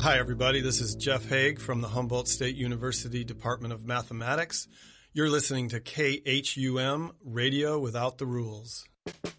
Hi, everybody. This is Jeff Haig from the Humboldt State University Department of Mathematics. You're listening to KHUM Radio Without the Rules.